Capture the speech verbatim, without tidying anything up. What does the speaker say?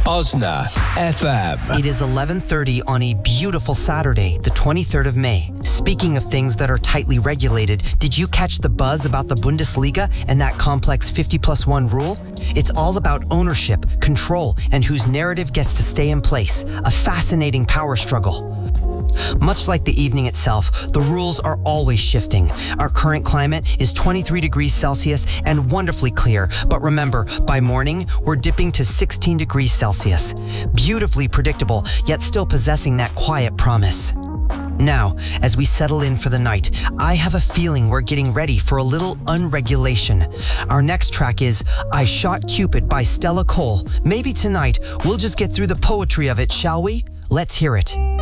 Osna F M. It is eleven thirty on a beautiful Saturday, the twenty-third of May. Speaking of things that are tightly regulated, did you catch the buzz about the Bundesliga and that complex fifty plus one rule? It's all about ownership, control, and whose narrative gets to stay in place. A fascinating power struggle. Much like the evening itself, the rules are always shifting. Our current climate is twenty-three degrees Celsius and wonderfully clear. But remember, by morning, we're dipping to sixteen degrees Celsius. Beautifully predictable, yet still possessing that quiet promise. Now, as we settle in for the night, I have a feeling we're getting ready for a little unregulation. Our next track is I Shot Cupid by Stella Cole. Maybe tonight, we'll just get through the poetry of it, shall we? Let's hear it.